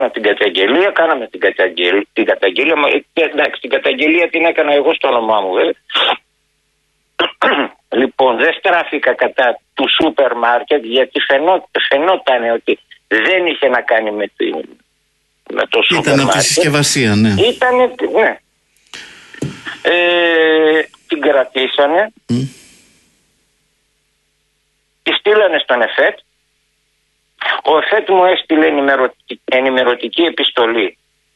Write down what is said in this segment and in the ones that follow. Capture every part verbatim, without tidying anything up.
την καταγγελία, κάναμε την καταγγελία, την καταγγελία, εντάξει, την καταγγελία την έκανα εγώ στο όνομά μου, βέβαια. Λοιπόν, δεν στράφηκα κατά του σούπερ μάρκετ, γιατί φαινό, φαινόταν ότι δεν είχε να κάνει με, τη, με το σούπερ μάρκετ. Ήταν από τη συσκευασία, ναι. Ήτανε, ναι. Ε, την κρατήσανε, mm. τη στείλανε στον ΕΦΕΤ. Ο ΕΦΕΤ μου έστειλε ενημερωτική, ενημερωτική επιστολή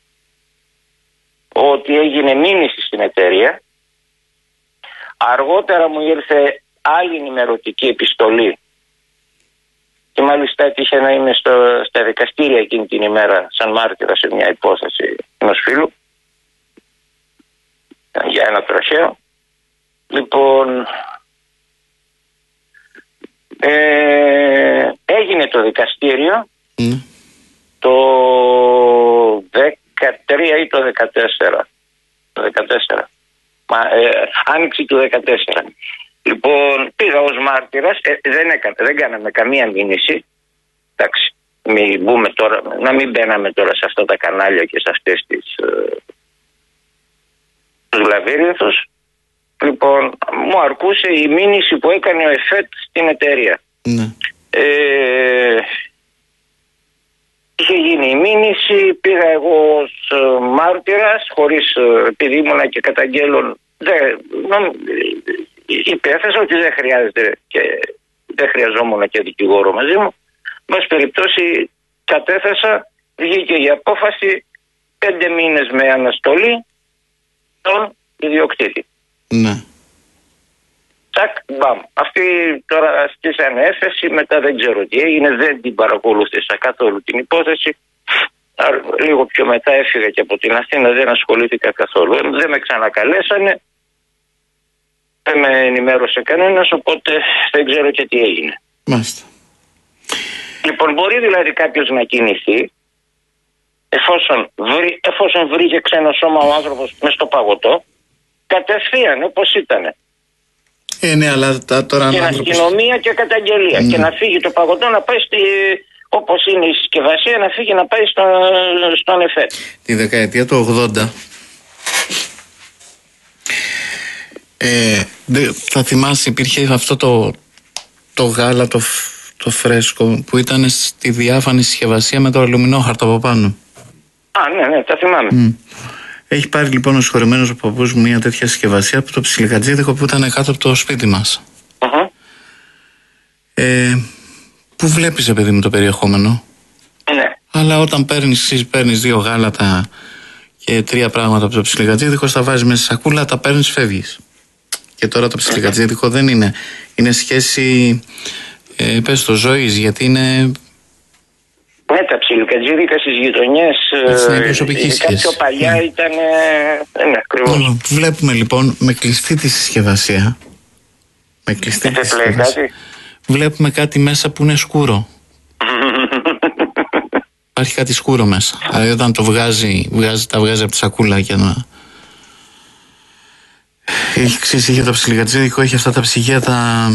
ότι έγινε μήνυση στην εταιρεία. Αργότερα μου ήρθε άλλη ενημερωτική επιστολή και μάλιστα έτυχε να είμαι στο, στα δικαστήρια εκείνη την ημέρα σαν μάρτυρα σε μια υπόθεση ενός φίλου για ένα τροχαίο. Λοιπόν, ε, έγινε το δικαστήριο mm. το δεκατρία ή το δεκατέσσερα. Το δεκατέσσερα. Μα, ε, άνοιξη του δεκατέσσερα. Λοιπόν, πήγα ως μάρτυρας, ε, δεν, έκα, δεν κάναμε καμία μήνυση. Εντάξει, μην μπούμε τώρα, να μην μπαίναμε τώρα σε αυτά τα κανάλια και σε αυτές τις ε, τους λαβύρινθους. Λοιπόν, μου αρκούσε η μήνυση που έκανε ο ΕΦΕΤ στην εταιρεία. Ναι. Ε, είχε γίνει η μήνυση, πήγα εγώ ως ε, μάρτυρας, χωρίς, ε, επειδή ήμουνα και καταγγέλων, δεν, υπέθεσα ότι δεν χρειάζεται και δεν χρειαζόμουν και δικηγόρο μαζί μου. Μπας περιπτώσει κατέθεσα, βγήκε η απόφαση, πέντε μήνες με αναστολή τον ιδιοκτήτη. Ναι. Τακ, μπαμ. Αυτοί τώρα στήσανε έφεση, μετά δεν ξέρω τι έγινε, δεν την παρακολούθησα καθόλου την υπόθεση. Λίγο πιο μετά έφυγα και από την Αθήνα, δεν ασχολήθηκα καθόλου. Δεν με ξανακαλέσανε, δεν με ενημέρωσε κανένας, οπότε δεν ξέρω και τι έγινε. Μάλιστα. Λοιπόν, μπορεί δηλαδή κάποιος να κινηθεί, εφόσον, βρει, εφόσον βρήκε ξένο σώμα ο άνθρωπος μες στο παγωτό, κατευθείαν όπως ήτανε. Ε, ναι, αλλά τώρα και άνθρωπος... αστυνομία και καταγγελία. Mm. Και να φύγει το παγωτό να πάει στη, όπως είναι η συσκευασία, να φύγει να πάει στο, στον ΕΦΕΤ. Τη δεκαετία του ογδόντα ε, δε, θα θυμάσαι, υπήρχε αυτό το, το γάλα το, το φρέσκο που ήταν στη διάφανη συσκευασία με το αλουμινόχαρτο από πάνω. Α, ναι, ναι, τα θυμάμαι. Mm. Έχει πάρει λοιπόν ο συγχωρεμένος ο παππούς μου μια τέτοια συσκευασία από το ψιλικατζίδικο που ήταν κάτω από το σπίτι μας. Uh-huh. Ε, που βλέπεις, παιδί μου, το περιεχόμενο. Ναι. Αλλά όταν παίρνεις, παίρνεις δύο γάλατα και τρία πράγματα από το ψιλικατζίδικο, τα βάζεις μέσα στη σακούλα, τα παίρνεις, φεύγεις. Και τώρα το ψιλικατζίδικο δεν είναι. Είναι σχέση, ε, πες το, ζωής, γιατί είναι... Ναι, τα ψιλικατζίδικα στις γειτονιές, ειδικά πιο παλιά ναι. ήταν, ναι, ακριβώς. Βλέπουμε λοιπόν με κλειστή τη συσκευασία, με κλειστή τη συσκευασία, βλέπουμε κάτι μέσα που είναι σκούρο. Υπάρχει κάτι σκούρο μέσα. Δηλαδή όταν το βγάζει, βγάζει τα βγάζει από τη σακούλα και να... Έχει ξύσει, είχε το ψιλικατζίδικο, έχει αυτά τα ψυγεία τα...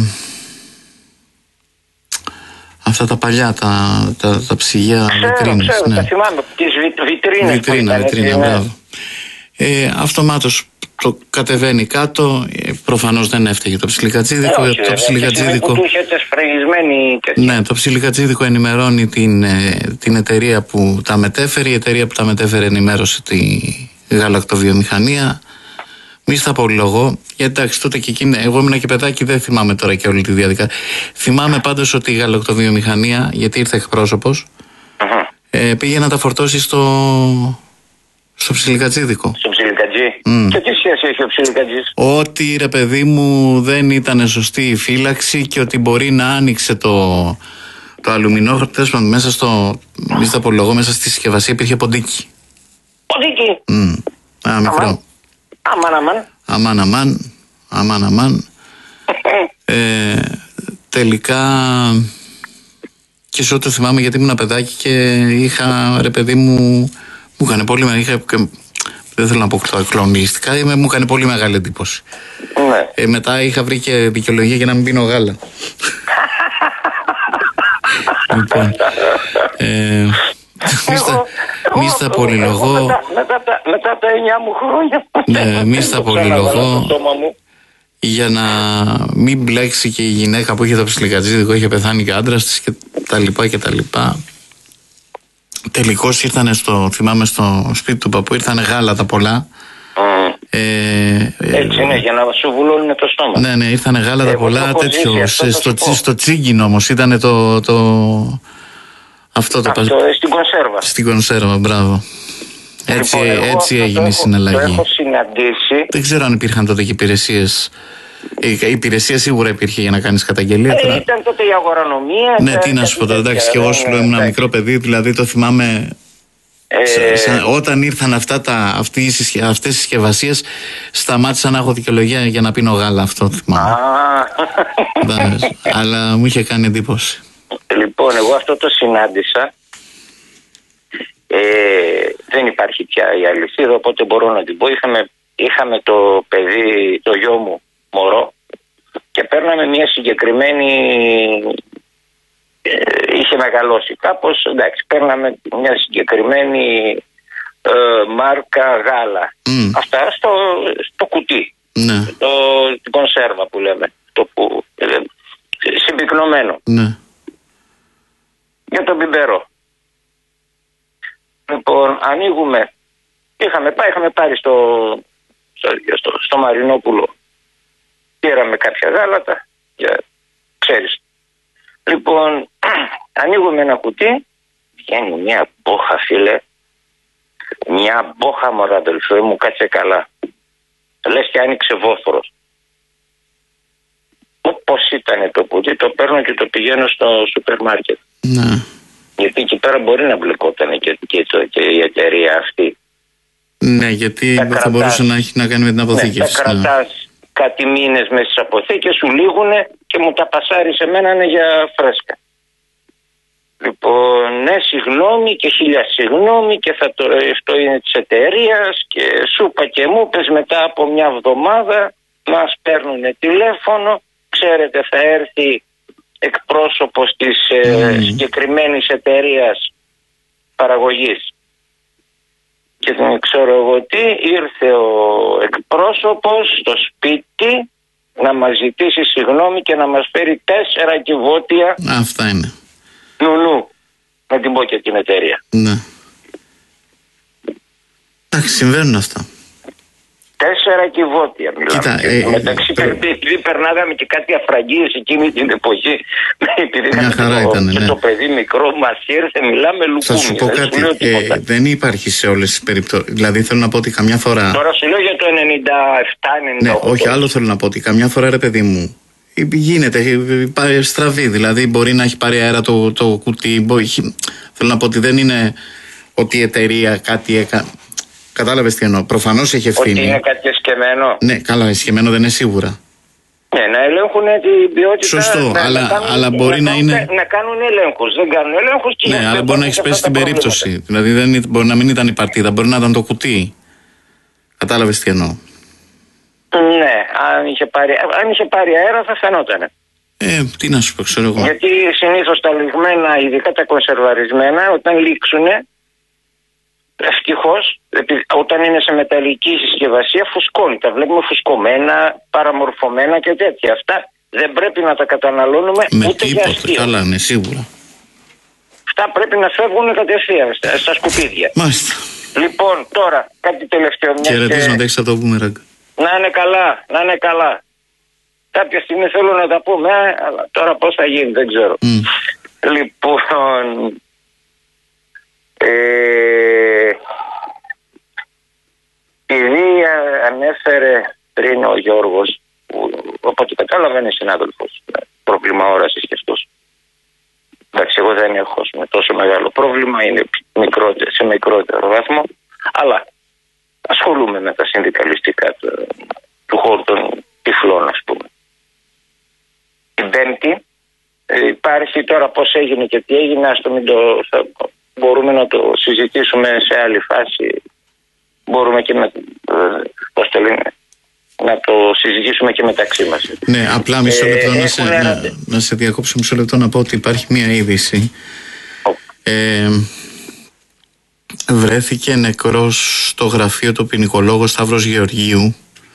Αυτά τα παλιά, τα, τα, τα ψυγεία βιτρίνες. Ξέρω, ναι. τα θυμάμαι, τις βι, βιτρίνες. Βιτρίνα, ήταν, βιτρίνα, ναι. μπράβο. Ε, αυτομάτως το κατεβαίνει κάτω, ε, προφανώς δεν έφταιγε το ψιλικατζίδικο. Ε, το ψιλικατζίδικο ναι, το ψιλικατζίδικο ενημερώνει την, ε, την εταιρεία που τα μετέφερε. Η εταιρεία που τα μετέφερε ενημέρωσε τη γαλακτοβιομηχανία. Μη στα πολυλογώ, γιατί εντάξει, τότε και εκείνη, εγώ ήμουν και παιδάκι, δεν θυμάμαι τώρα και όλη τη διαδικασία. Θυμάμαι πάντως ότι η γαλακτοβιομηχανία, γιατί ήρθε εκπρόσωπος, uh-huh. ε, πήγε να τα φορτώσει στο, στο ψιλικατζίδικο. Στο ψιλικατζί. Mm. Και τι σχέση έχει ο ψιλικατζής? Ότι ρε παιδί μου δεν ήταν σωστή η φύλαξη και ότι μπορεί να άνοιξε το, το αλουμινόχαρτο μέσα στο. Μη στα πολυλογώ, μέσα στη συσκευασία υπήρχε ποντίκι. Ποντίκι. Mm. Α, μικρό. Αμάν, αμάν. Αμάν, αμάν. Αμάν, αμάν. ε, τελικά και σε ό,τι θυμάμαι, γιατί ήμουν παιδάκι και είχα, ρε παιδί μου, μου έκανε πολύ μεγάλη, είχα, δεν θέλω να πω κλονιστικά, μου έκανε πολύ μεγάλη εντύπωση. Ναι. Ε, μετά είχα βρει και δικαιολογία για να μην πίνω γάλα. Λοιπόν, ε, Εγώ, Μη στα πολυλογώ. Μετά, μετά, μετά τα εννιά μου χρόνια. Ναι, μη στα πολυλογώ. Για να μην μπλέξει και η γυναίκα που είχε το ψιλικατζίδικο, είχε πεθάνει και άντρας της και τα λοιπά και τα λοιπά. Τελικώς ήρθανε στο, θυμάμαι στο σπίτι του παππού, ήρθανε γάλατα πολλά. Mm. Ε, Έτσι είναι, για να σου βουλώνουν το στόμα. Ναι, ναι, ήρθανε γάλατα ε, πολλά τέτοιο. Σε, στο, στο τσίγκινο όμως ήταν το, το, αυτό το. Αυτό, πα... στην κονσέρβα. Στην κονσέρβα, μπράβο. Έτσι, λοιπόν, έτσι έγινε η συναλλαγή. Το έχω συναντήσει. Δεν ξέρω αν υπήρχαν τότε και υπηρεσίες. Η υπηρεσία σίγουρα υπήρχε για να κάνεις καταγγελία. Ε, ήταν τότε η αγορανομία. Ναι, τι να σου πω τώρα, εντάξει, και εγώ σου λέω ήμουν ένα μικρό παιδί, δηλαδή το θυμάμαι. Ε... Σαν, όταν ήρθαν αυτά τα, αυτές, αυτές οι συσκευασίες, σταμάτησα να έχω δικαιολογία για να πίνω γάλα, αυτό θυμάμαι. Αλλά μου είχε κάνει εντύπωση. Λοιπόν, εγώ αυτό το συνάντησα. Ε, δεν υπάρχει πια η αλυσίδα, οπότε μπορώ να την πω. Είχαμε, είχαμε το παιδί, το γιο μου μωρό, και παίρναμε μια συγκεκριμένη, ε, είχε μεγαλώσει κάπως, εντάξει, παίρναμε μια συγκεκριμένη ε, μάρκα γάλα. Mm. Αυτά στο, στο κουτί, ναι. το, την κονσέρβα που λέμε, το που, ε, συμπυκνωμένο, ναι. Για τον μπιμπερό. Λοιπόν, ανοίγουμε, είχαμε πάει, είχαμε πάρει στο, στο, στο, στο Μαρινόπουλο, πήραμε κάποια γάλατα, για, ξέρεις. Λοιπόν, ανοίγουμε ένα κουτί, βγαίνει μια μπόχα, φίλε, μια μπόχα, μωρά αδελφέ μου, κάτσε καλά. Λες και άνοιξε βόθρος. Όπως ήταν το κουτί, το παίρνω και το πηγαίνω στο σούπερ μάρκετ. Ναι. Γιατί εκεί πέρα μπορεί να μπλεκόταν και, και, και η εταιρεία αυτή. Ναι, γιατί θα κρατάς, μπορούσε να έχει να κάνει με την αποθήκευση. Ναι, θα κρατάς κάτι μήνες μέσα στις αποθήκες, σου λήγουνε και μου τα πασάρει σε μένα είναι για φρέσκα. Λοιπόν, ναι, συγγνώμη και χίλια συγγνώμη και θα το, αυτό είναι της εταιρείας και σου είπα και μου πες μετά από μια εβδομάδα μας παίρνουν τηλέφωνο, ξέρετε θα έρθει εκπρόσωπος της mm. ε, συγκεκριμένης εταιρείας παραγωγής. Και δεν ξέρω εγώ τι, ήρθε ο εκπρόσωπος στο σπίτι να μας ζητήσει συγγνώμη και να μας φέρει τέσσερα κυβότια. Αυτά είναι. Νου-νου, να την πω και την εταιρεία. Ναι. Εντάξει, συμβαίνουν αυτά. Τέσσερα κυβότια μιλάμε. Κοίτα, ε, μεταξύ ε, επειδή περνάγαμε και κάτι αφραγίες εκείνη την εποχή, επειδή μια χαρά το, ήταν, ναι. Και το παιδί μικρό μας ήρθε, μιλάμε λουκούμια. Θα σου πω κάτι, ε, δεν υπάρχει σε όλες τις περιπτώσεις. Δηλαδή θέλω να πω ότι καμιά φορά. Τώρα σου λέω για το ενενήντα επτά ενενήντα οκτώ. Ναι, όχι, άλλο θέλω να πω ότι καμιά φορά, ρε παιδί μου, γίνεται, πάει στραβή. Δηλαδή μπορεί να έχει πάρει αέρα το, το κουτί. Μπορεί, θέλω να πω ότι δεν είναι ότι η εταιρεία κάτι έκανε. Κατάλαβες τι εννοώ. Προφανώς έχει ευθύνη. Ότι είναι κάτι εσκεμμένο. Ναι, καλά, εσκεμμένο δεν είναι σίγουρα. Ναι, να ελέγχουν την ποιότητα. Σωστό, να, αλλά, να κάνουν, αλλά μπορεί να, να είναι. Να κάνουν ελέγχους. Δεν κάνουν ελέγχους και. Ναι, αλλά μπορεί να έχει πέσει στην περίπτωση. Δηλαδή δεν, μπορεί να μην ήταν η παρτίδα, μπορεί να ήταν το κουτί. Κατάλαβες τι εννοώ. Ναι, αν είχε πάρει, αν είχε πάρει αέρα θα φαινότανε. Ε, τι να σου πω, ξέρω εγώ. Γιατί συνήθως τα λιγμένα, ειδικά τα κονσερβαρισμένα, όταν λήξουνε, ευτυχώς, όταν είναι σε μεταλλική συσκευασία, φουσκώνει. Τα βλέπουμε φουσκωμένα, παραμορφωμένα και τέτοια. Αυτά δεν πρέπει να τα καταναλώνουμε με ούτε τίποτα, για αστείο. Καλά, ναι, σίγουρα. Αυτά πρέπει να φεύγουν κατευθείαν στα, στα σκουπίδια. Μάλιστα. Λοιπόν, τώρα κάτι τελευταίο. Χαιρετίσματα και... έχεις από το Boomerang. Να είναι καλά, να είναι καλά. Κάποια στιγμή θέλω να τα πούμε, αλλά τώρα πώς θα γίνει, δεν ξέρω. Mm. Λοιπόν, ε, επειδή ανέφερε πριν ο Γιώργος, που, οπότε κατάλαβα είναι συνάδελφος, πρόβλημα όρασης και αυτός. Εντάξει, εγώ δεν έχω με τόσο μεγάλο πρόβλημα, είναι μικρότερο, σε μικρότερο βαθμό, αλλά ασχολούμαι με τα συνδικαλιστικά του, του χώρου των τυφλών, ας πούμε. Την Πέμπτη ε, υπάρχει τώρα πώς έγινε και τι έγινε, ας το μην το, θα, μπορούμε να το συζητήσουμε σε άλλη φάση, μπορούμε και με, ε, πώς το λένε, να το συζητήσουμε και μεταξύ μας. Ναι, απλά μισό λεπτό ε, να, σε, να, να σε διακόψω μισό λεπτό να πω ότι υπάρχει μία είδηση. Oh. Ε, βρέθηκε νεκρός στο γραφείο του ποινικολόγου Σταύρος Γεωργίου.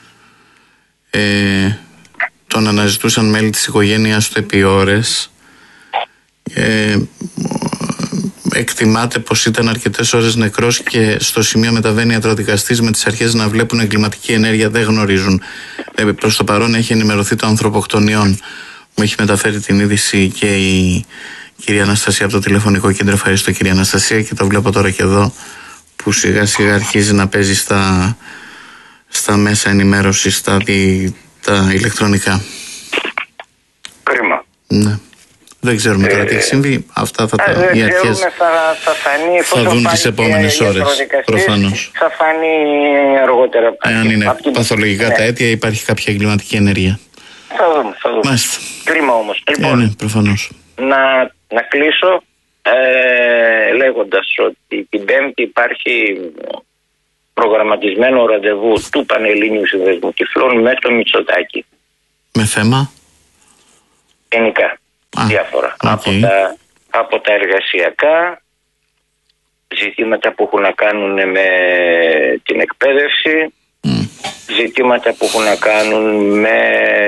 Ε, τον αναζητούσαν μέλη της οικογένειας του επί ώρες. Ε, εκτιμάται πως ήταν αρκετές ώρες νεκρός και στο σημείο μεταβαίνει ιατροδικαστής με τις αρχές να βλέπουν εγκληματική ενέργεια, δεν γνωρίζουν. Ε, προς το παρόν έχει ενημερωθεί το ανθρωποκτονιών. Μου έχει μεταφέρει την είδηση και η κυρία Αναστασία από το τηλεφωνικό κέντρο. Ευχαριστώ κυρία Αναστασία, και το βλέπω τώρα και εδώ που σιγά σιγά αρχίζει να παίζει στα, στα μέσα ενημέρωσης, στα δι, τα ηλεκτρονικά. Κρίμα. Ναι. Δεν ξέρουμε τώρα ε, τι έχει συμβεί. Αυτά θα τα ε, οι αρχές θα, θα, φανεί, θα δουν τις επόμενες ώρες. Προφανώς. Θα φανεί αργότερα. Εάν είναι την... παθολογικά ναι. τα αίτια, υπάρχει κάποια εγκληματική ενέργεια. Θα δούμε. Θα δούμε. Μάλιστα. Κρίμα όμως. Λοιπόν, ε, ναι, προφανώς. Να, να κλείσω ε, λέγοντας ότι την Πέμπτη υπάρχει προγραμματισμένο ραντεβού του Πανελλήνιου Συνδέσμου Τυφλών με το Μητσοτάκη. Με θέμα? Γενικά. Α, διάφορα. Okay. Από, τα, από τα εργασιακά, ζητήματα που έχουν να κάνουν με την εκπαίδευση, mm. ζητήματα που έχουν να κάνουν με,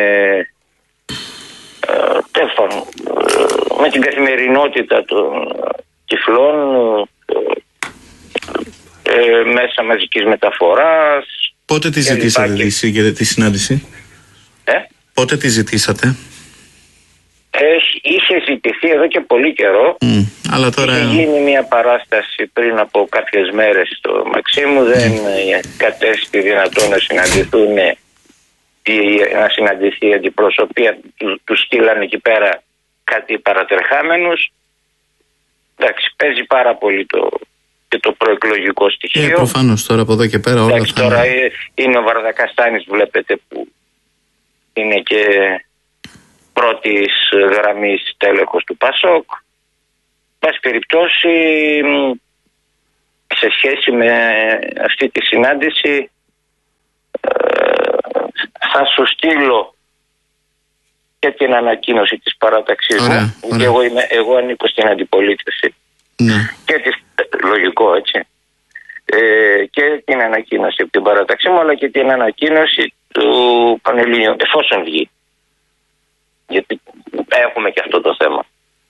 ε, με την καθημερινότητα των τυφλών, ε, μέσα μαζικής μεταφοράς. Πότε τη ζητήσατε και... τη συνάντηση? Ε? Πότε τη ζητήσατε? Είχε ζητηθεί εδώ και πολύ καιρό. Mm, αλλά τώρα... Είχε γίνει μια παράσταση πριν από κάποιες μέρες στο Μαξίμου. Mm. Δεν κατέστη δυνατόν να συναντηθούν, να συναντηθεί η αντιπροσωπεία. Του, του στείλανε εκεί πέρα κάτι παρατερχάμενους. Εντάξει, παίζει πάρα πολύ το, και το προεκλογικό στοιχείο. Ε, προφανώς τώρα από εδώ και πέρα όλα. Εντάξει, θα... τώρα είναι ο Βαρδακαστάνης, βλέπετε, που είναι και πρώτης γραμμής τέλεχος του Πασόκ. Πάση περιπτώσει, σε σχέση με αυτή τη συνάντηση, θα σου στείλω και την ανακοίνωση της παράταξής μου. Εγώ, είμαι, εγώ ανήκω στην αντιπολίτευση. Ναι. Και της, λογικό έτσι. Ε, και την ανακοίνωση από την παράταξή μου, αλλά και την ανακοίνωση του Πανελλήνιου, εφόσον βγει. Γιατί έχουμε και αυτό το θέμα.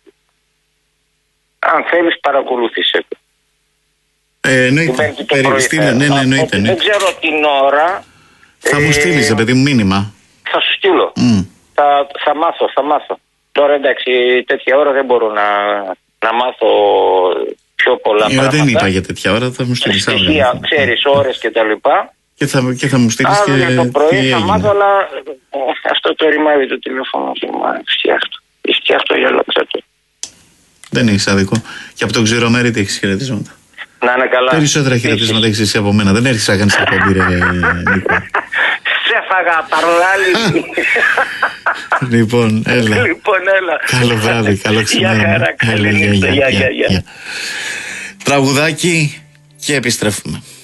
Αν θέλεις, παρακολούθησε το. Ε, εννοείται. Περιστήλε, ναι, ναι, εννοείται. Δεν ξέρω την ώρα. Θα ε, μου στείλεις, παιδί μου, μήνυμα. Θα σου στείλω. Mm. Θα, θα μάθω, θα μάθω. Τώρα εντάξει, τέτοια ώρα δεν μπορώ να, να μάθω πιο πολλά ε, πράγματα. Δεν είπα για τέτοια ώρα, θα μου στείλεις αύριο. Στοιχεία, ξέρεις, ώρες και τα λοιπά. Και θα, και θα μου στείλεις και για το πρωί θα μάθω, αλλά αυτό το ρημάδι του τηλέφωνο φτιάχτω. Φτιάχτω για λόξα του. Δεν έχεις άδικο. Και από τον Ξηρομέρη τι έχεις χαιρετίσματα? Να είναι καλά. Περισσότερα χαιρετίσματα έχεις εσύ από μένα. Δεν έρχεσαι να κάνεις εκπομπή, ρε Νίκο. Σε φάγα παρολάλι. Λοιπόν, έλα. Λοιπόν, έλα. Καλό βράδυ, καλό ξημέρωμα. Γεια χαρά, καλή νύχτα. Γεια, γεια, γεια. Τραγουδάκι και επιστρέφουμε.